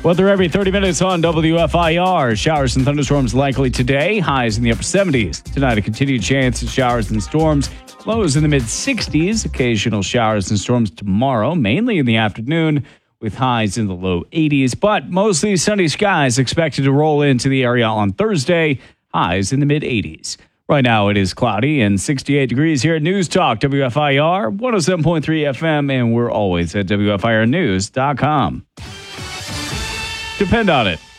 Weather every 30 minutes on WFIR. Showers and thunderstorms likely today. Highs in the upper 70s. Tonight, a continued chance of showers and storms. Lows in the mid-60s. Occasional showers and storms tomorrow, mainly in the afternoon, with highs in the low 80s. But mostly sunny skies expected to roll into the area on Thursday. Highs in the mid-80s. Right now, it is cloudy and 68 degrees here at News Talk WFIR 107.3 FM, and we're always at WFIRnews.com. Depend on it.